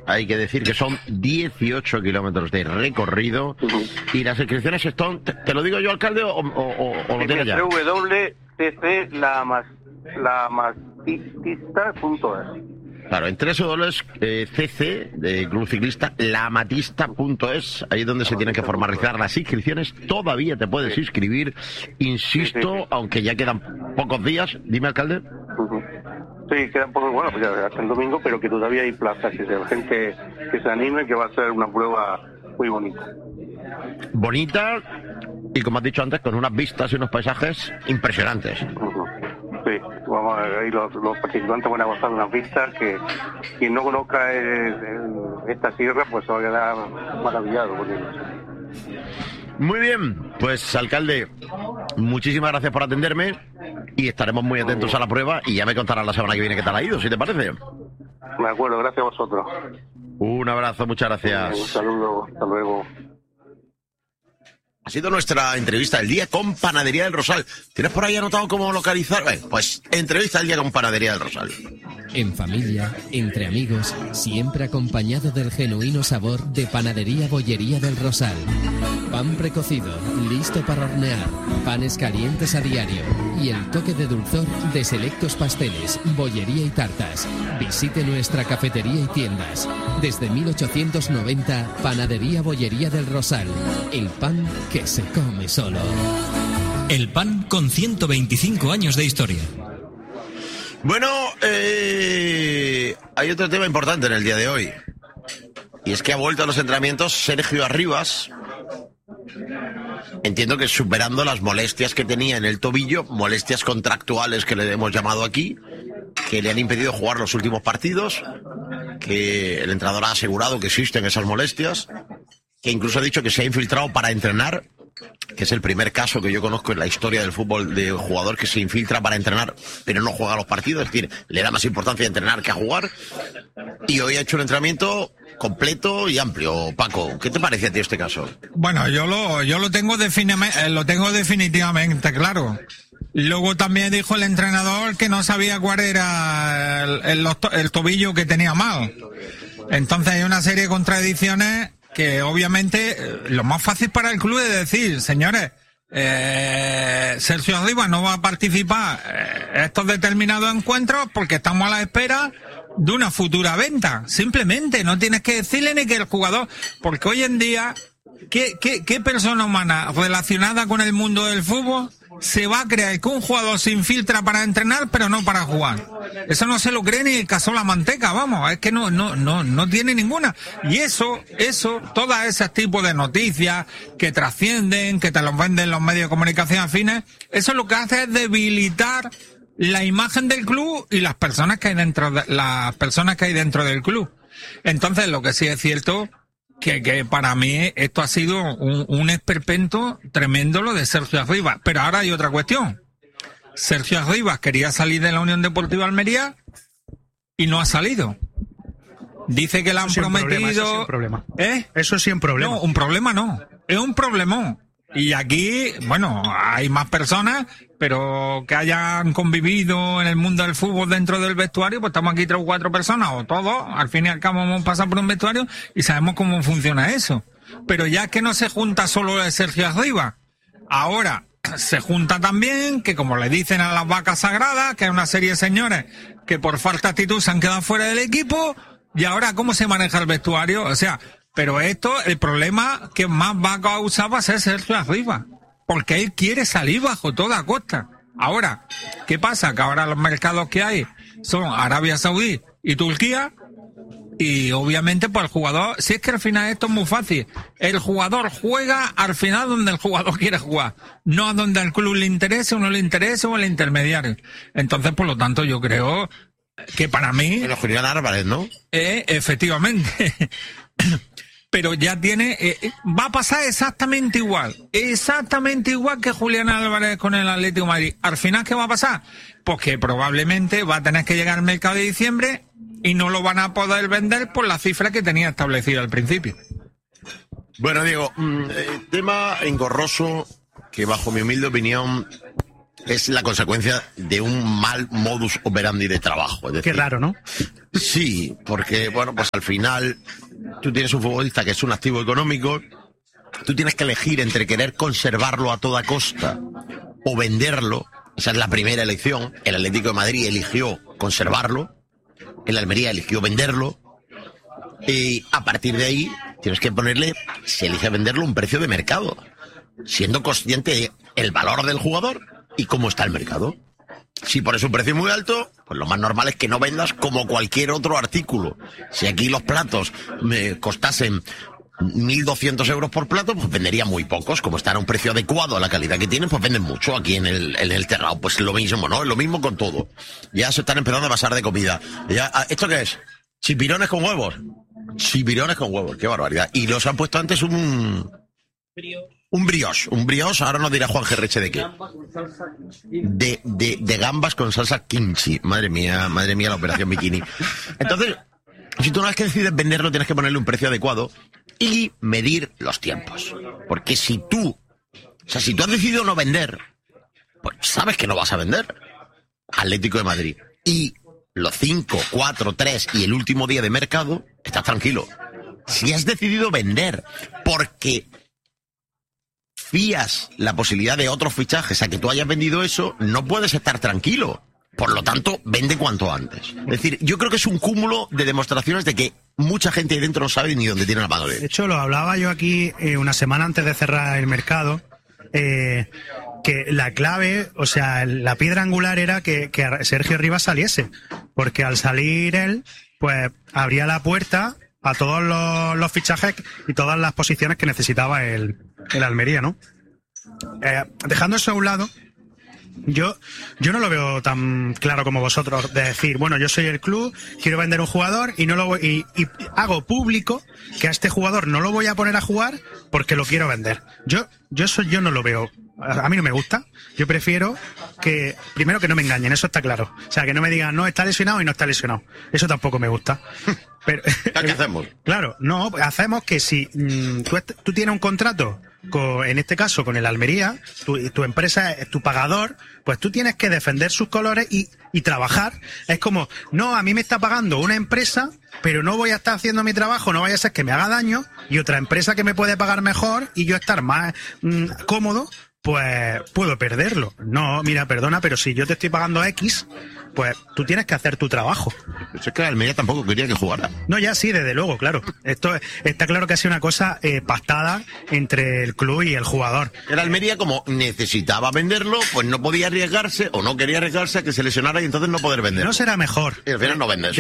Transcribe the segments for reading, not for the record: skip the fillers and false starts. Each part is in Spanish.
hay que decir que son 18 kilómetros de recorrido. Y las inscripciones están, ¿te lo digo yo, alcalde, o lo tienes ya? www.cclamatista.es. Claro, en www.cc de Club Ciclista lamatista.es, ahí es donde se tienen que formalizar las inscripciones. Todavía te puedes inscribir, insisto, aunque ya quedan pocos días. Dime, alcalde. Sí, quedan pocos, bueno, pues ya hasta el domingo, pero que todavía hay plazas, que la gente que se anime, que va a ser una prueba muy bonita. Bonita, y como has dicho antes, con unas vistas y unos paisajes impresionantes. Sí, vamos a ver, ahí los participantes van a gozar de unas vistas que quien no conozca esta sierra pues se va a quedar maravillado por ello. Muy bien, pues alcalde, muchísimas gracias por atenderme y estaremos muy atentos a la prueba y ya me contarás la semana que viene qué tal ha ido, si te parece. De acuerdo, gracias a vosotros. Un abrazo, muchas gracias. Un saludo, hasta luego. Ha sido nuestra entrevista del día con Panadería del Rosal. ¿Tienes por ahí anotado cómo localizar? Pues entrevista del día con Panadería del Rosal. En familia, entre amigos, siempre acompañado del genuino sabor de Panadería Bollería del Rosal. Pan precocido, listo para hornear, panes calientes a diario y el toque de dulzor de selectos pasteles, bollería y tartas. Visite nuestra cafetería y tiendas. Desde 1890, Panadería Bollería del Rosal. El pan que se come solo. El pan con 125 años de historia. Bueno, hay otro tema importante en el día de hoy. Y es que ha vuelto a los entrenamientos Sergio Arribas. Entiendo que superando las molestias que tenía en el tobillo, molestias contractuales que le hemos llamado aquí, que le han impedido jugar los últimos partidos, que el entrenador ha asegurado que existen esas molestias, que incluso ha dicho que se ha infiltrado para entrenar, que es el primer caso que yo conozco en la historia del fútbol de jugador que se infiltra para entrenar pero no juega los partidos, es decir, le da más importancia a entrenar que a jugar. Y hoy ha hecho un entrenamiento completo y amplio. Paco, ¿qué te parece a ti este caso? Bueno, yo lo tengo definitivamente claro. Luego también dijo el entrenador que no sabía cuál era el tobillo que tenía mal. Entonces hay una serie de contradicciones que obviamente lo más fácil para el club es decir, señores, Sergio Arribas no va a participar estos determinados encuentros porque estamos a la espera de una futura venta. Simplemente no tienes que decirle ni que el jugador, porque hoy en día ¿qué persona humana relacionada con el mundo del fútbol se va a creer que un jugador se infiltra para entrenar pero no para jugar? Eso no se lo cree ni el Casola Manteca, vamos, es que no tiene ninguna. Y eso, todos esos tipos de noticias que trascienden, que te los venden los medios de comunicación afines, eso lo que hace es debilitar la imagen del club y las personas que hay dentro del club. Entonces, lo que sí es cierto que para mí esto ha sido un esperpento tremendo lo de Sergio Arribas. Pero ahora hay otra cuestión. Sergio Arribas quería salir de la Unión Deportiva Almería y no ha salido. Dice que le han prometido... Eso sí es un problema. ¿Eh? Eso sí es un problema. No, un problema no. Es un problemón. Y aquí, bueno, hay más personas, pero que hayan convivido en el mundo del fútbol dentro del vestuario, pues estamos aquí 3 o 4 personas, o todos, al fin y al cabo hemos pasado por un vestuario y sabemos cómo funciona eso. Pero ya que no se junta solo de Sergio Arribas, ahora se junta también, que como le dicen a las vacas sagradas, que hay una serie de señores que por falta de actitud se han quedado fuera del equipo, y ahora cómo se maneja el vestuario, o sea... Pero esto, el problema que más va a causar va a ser Sergio Arribas, porque él quiere salir bajo toda costa. Ahora, ¿qué pasa? Que ahora los mercados que hay son Arabia Saudí y Turquía, y obviamente pues el jugador, si es que al final esto es muy fácil, el jugador juega al final donde el jugador quiere jugar, no a donde al club le interese o no le interese o el intermediario. Entonces, por lo tanto, yo creo que para mí... Pero Julián Álvarez, ¿no? Efectivamente... Pero ya tiene, va a pasar exactamente igual que Julián Álvarez con el Atlético de Madrid. Al final, ¿qué va a pasar? Pues que probablemente va a tener que llegar al mercado de diciembre y no lo van a poder vender por la cifra que tenía establecida al principio. Bueno, Diego, tema engorroso que bajo mi humilde opinión es la consecuencia de un mal modus operandi de trabajo. Es decir, qué raro, ¿no? Sí, porque, bueno, pues al final tú tienes un futbolista que es un activo económico, tú tienes que elegir entre querer conservarlo a toda costa o venderlo. Esa es la primera elección. El Atlético de Madrid eligió conservarlo, el Almería eligió venderlo, y a partir de ahí tienes que ponerle, si elige venderlo, un precio de mercado, siendo consciente del valor del jugador y cómo está el mercado. Si pones un precio muy alto, pues lo más normal es que no vendas como cualquier otro artículo. Si aquí los platos me costasen 1.200 euros por plato, pues vendería muy pocos. Como están a un precio adecuado a la calidad que tienen, pues venden mucho aquí en el terrado. Pues lo mismo, ¿no? Es lo mismo con todo. Ya se están empezando a pasar de comida. Ya, ¿esto qué es? Chipirones con huevos. Chipirones con huevos, qué barbaridad. Y los han puesto antes un brioche, ahora nos dirá Juan Gerreche de qué. De gambas con salsa kimchi. Madre mía, la operación bikini. Entonces, si tú una vez que decides venderlo, tienes que ponerle un precio adecuado y medir los tiempos. Porque si tú has decidido no vender, pues sabes que no vas a vender. Atlético de Madrid. Y los 5, 4, 3 y el último día de mercado, estás tranquilo. Si has decidido vender porque fías la posibilidad de otros fichajes a que tú hayas vendido eso, no puedes estar tranquilo. Por lo tanto, vende cuanto antes. Es decir, yo creo que es un cúmulo de demostraciones de que mucha gente ahí dentro no sabe ni dónde tiene la mano. De hecho, lo hablaba yo aquí una semana antes de cerrar el mercado, que la clave, o sea, la piedra angular era que Sergio Rivas saliese, porque al salir él, pues abría la puerta a todos los fichajes y todas las posiciones que necesitaba el Almería, ¿no? Dejando eso a un lado, yo no lo veo tan claro como vosotros, de decir, bueno, yo soy el club, quiero vender un jugador y no lo voy, y hago público que a este jugador no lo voy a poner a jugar porque lo quiero vender. Yo no lo veo. A mí no me gusta. Yo prefiero que, primero, que no me engañen, eso está claro. O sea, que no me digan, no, está lesionado y no está lesionado. Eso tampoco me gusta. Pero, ¿qué hacemos? Claro, no, hacemos que si tú tienes un contrato, en este caso con el Almería, tu empresa es tu pagador, pues tú tienes que defender sus colores y trabajar. Es como, no, a mí me está pagando una empresa, pero no voy a estar haciendo mi trabajo, no vaya a ser que me haga daño, y otra empresa que me puede pagar mejor y yo estar más cómodo, pues puedo perderlo. No, mira, perdona, pero si yo te estoy pagando X, pues tú tienes que hacer tu trabajo. Eso es que Almería tampoco quería que jugara. No, ya sí, desde luego, claro. Esto está claro que ha sido una cosa pactada entre el club y el jugador. El Almería, como necesitaba venderlo, pues no podía arriesgarse o no quería arriesgarse a que se lesionara y entonces no poder venderlo. ¿No será mejor? Y al final no vendes.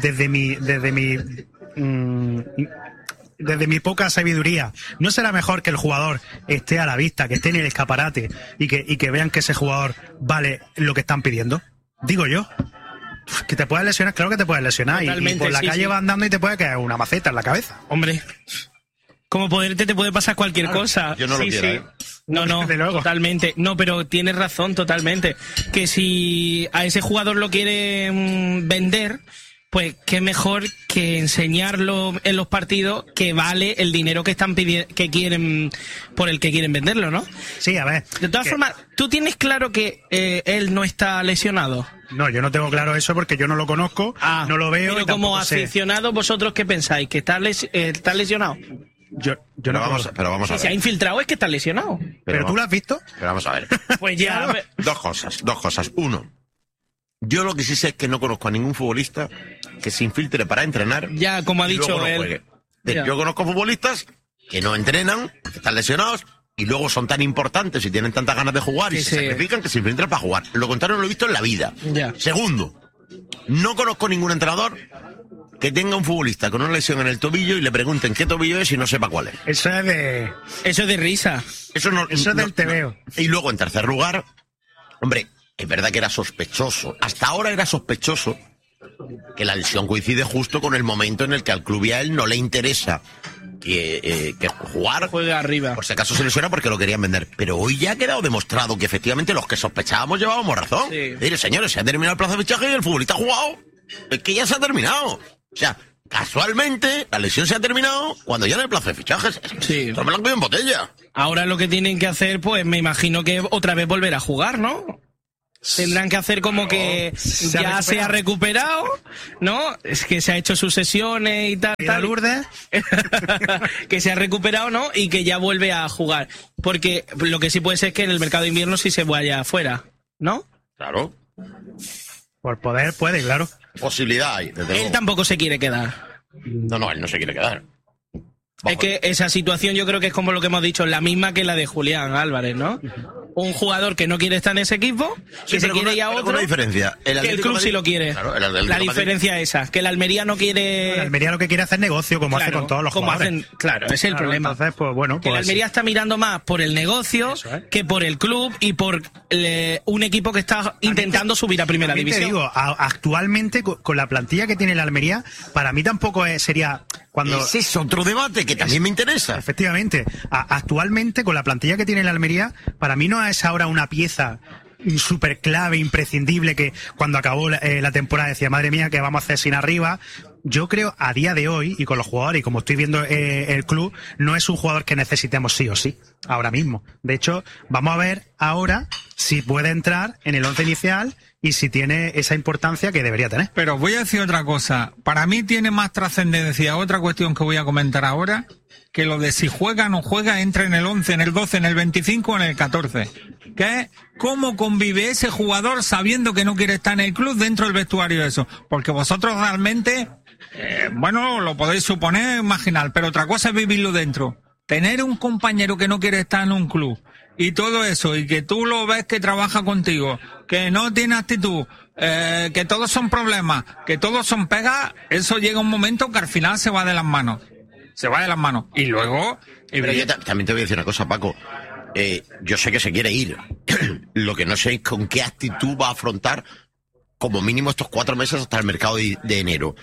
Desde mi poca sabiduría, ¿no será mejor que el jugador esté a la vista, que esté en el escaparate y que vean que ese jugador vale lo que están pidiendo? Digo yo. Que te puedes lesionar, claro que te puedes lesionar. Y por la calle vas andando y te puede caer una maceta en la cabeza. Hombre, como poderte te puede pasar cualquier cosa. Yo no lo quiero, No, totalmente. No, pero tienes razón, totalmente. Que si a ese jugador lo quiere vender, pues qué mejor que enseñarlo en los partidos que vale el dinero que están pidiendo, que quieren, por el que quieren venderlo, ¿no? Sí, a ver. De todas formas, ¿tú tienes claro que él no está lesionado? No, yo no tengo claro eso porque yo no lo conozco, no lo veo. Pero como aficionado, ¿vosotros qué pensáis? ¿Que está lesionado? Yo no vamos a ver. Si se ha infiltrado es que está lesionado. ¿Pero tú lo has visto? Pero vamos a ver. Pues ya. Dos cosas. Uno, yo lo que sí sé es que no conozco a ningún futbolista que se infiltre para entrenar. Ya, como ha dicho no él. Yo conozco futbolistas que no entrenan, que están lesionados, y luego son tan importantes y tienen tantas ganas de jugar y se sacrifican que se infiltran para jugar. Lo contrario lo he visto en la vida. Ya. Segundo, no conozco ningún entrenador que tenga un futbolista con una lesión en el tobillo y le pregunten qué tobillo es y no sepa cuál es. Eso es de risa. Eso es del tebeo. Y luego, en tercer lugar, hombre, es verdad que era sospechoso. Hasta ahora era sospechoso que la lesión coincide justo con el momento en el que al club y a él no le interesa que jugar. Juega arriba. Por si acaso se lesiona porque lo querían vender. Pero hoy ya ha quedado demostrado que efectivamente los que sospechábamos llevábamos razón. Sí. Mire, señores, se ha terminado el plazo de fichaje y el futbolista ha jugado. Es que ya se ha terminado. O sea, casualmente la lesión se ha terminado cuando ya en el plazo de fichajes. Sí. Esto es blanco y en botella. Ahora lo que tienen que hacer, pues me imagino que otra vez volver a jugar, ¿no? Tendrán que hacer como que ya se ha recuperado, ¿no? Es que se ha hecho sus sesiones y tal. Lourdes. Que se ha recuperado, ¿no? Y que ya vuelve a jugar. Porque lo que sí puede ser es que en el mercado de invierno sí se vaya afuera, ¿no? Claro. Por poder puede, claro. Posibilidad hay, desde Él luego. tampoco se quiere quedar. No, él no se quiere quedar. Es que esa situación yo creo que es como lo que hemos dicho, la misma que la de Julián Álvarez, ¿no? Un jugador que no quiere estar en ese equipo, que se quiere ir a otro, con una diferencia. que el club sí lo quiere. Claro, la diferencia es esa, que el Almería no quiere... El Almería lo que quiere es hacer negocio, como hace con todos los jugadores. Claro, ese es el problema. Entonces, pues bueno, que el Almería está mirando más por el negocio que por el club y por un equipo que está intentando subir a primera división. Te digo, actualmente con la plantilla que tiene el Almería, para mí tampoco sería... Ese es otro debate que también me interesa. Efectivamente. Actualmente, con la plantilla que tiene el Almería, para mí no es ahora una pieza súper clave, imprescindible, que cuando acabó la temporada decía, madre mía, ¿qué vamos a hacer sin arriba? Yo creo, a día de hoy, y con los jugadores, y como estoy viendo el club, no es un jugador que necesitemos sí o sí, ahora mismo. De hecho, vamos a ver ahora si puede entrar en el 11 inicial y si tiene esa importancia que debería tener. Pero voy a decir otra cosa. Para mí tiene más trascendencia otra cuestión que voy a comentar ahora, que lo de si juega o no juega, entra en el 11, en el 12, en el 25 o en el 14. Que es cómo convive ese jugador sabiendo que no quiere estar en el club dentro del vestuario de eso. Porque vosotros realmente, bueno, lo podéis suponer, imaginar, pero otra cosa es vivirlo dentro. Tener un compañero que no quiere estar en un club y todo eso, y que tú lo ves que trabaja contigo, que no tiene actitud, que todos son problemas, que todos son pegas, eso llega un momento que al final se va de las manos. Se va de las manos. Y luego... Pero yo también te voy a decir una cosa, Paco. Yo sé que se quiere ir. Lo que no sé es con qué actitud va a afrontar como mínimo estos 4 meses hasta el mercado de enero.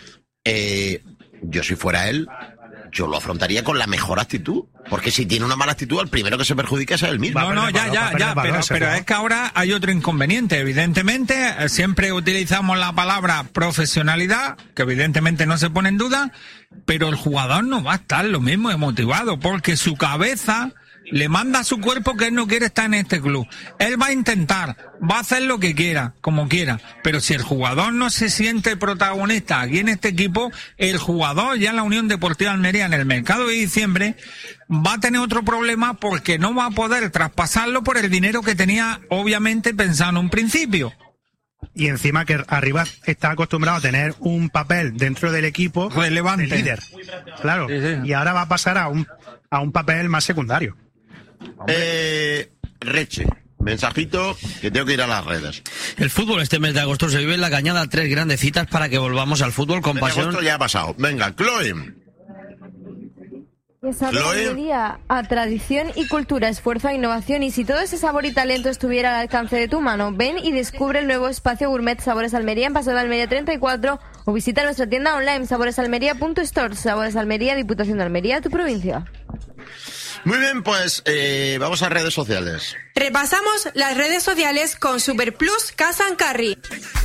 Yo si fuera él, yo lo afrontaría con la mejor actitud. Porque si tiene una mala actitud, el primero que se perjudica es él mismo. No, ya, pero es que ahora hay otro inconveniente. Evidentemente, siempre utilizamos la palabra profesionalidad, que evidentemente no se pone en duda, pero el jugador no va a estar lo mismo de motivado, porque su cabeza le manda a su cuerpo que él no quiere estar en este club. Él va a intentar, va a hacer lo que quiera, como quiera, pero si el jugador no se siente protagonista aquí en este equipo, el jugador ya en la Unión Deportiva Almería en el mercado de diciembre va a tener otro problema porque no va a poder traspasarlo por el dinero que tenía obviamente pensado en un principio. Y encima que arriba está acostumbrado a tener un papel dentro del equipo relevante, de líder. Claro, sí. Y ahora va a pasar a un papel más secundario. Reche, mensajito que tengo que ir a las redes. El fútbol este mes de agosto se vive en la Cañada, 3 grandes citas para que volvamos al fútbol con pasión. Agosto ya ha pasado. Venga, Chloe. Almería a tradición y cultura, esfuerzo a innovación, y si todo ese sabor y talento estuviera al alcance de tu mano, ven y descubre el nuevo espacio gourmet Sabores Almería en Paseo de Almería 34 o visita nuestra tienda online saboresalmería.store. Sabores Almería, Diputación de Almería, tu provincia. Muy bien, pues vamos a redes sociales. Repasamos las redes sociales con Superplus Casa & Carry.